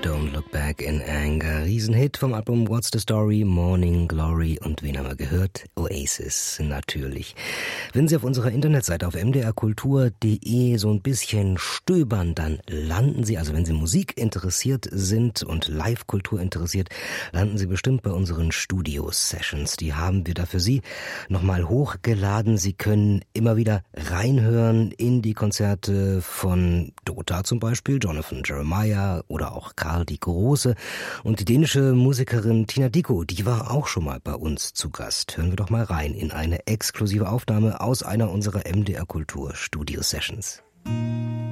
Don't Look Back in Anger. Riesenhit vom Album What's the Story, Morning Glory. Und wen haben wir gehört? Oasis, natürlich. Wenn Sie auf unserer Internetseite auf mdrkultur.de so ein bisschen stöbern, dann landen Sie, also wenn Sie Musik interessiert sind und Live-Kultur interessiert, landen Sie bestimmt bei unseren Studio-Sessions. Die haben wir da für Sie nochmal hochgeladen. Sie können immer wieder reinhören in die Konzerte von Dota zum Beispiel, Jonathan Jeremiah oder auch Karl die Große. Und die dänische Musikerin Tina Dickow, die war auch schon mal bei uns zu Gast. Hören wir doch mal rein in eine exklusive Aufnahme aus einer unserer MDR Kultur Studio Sessions.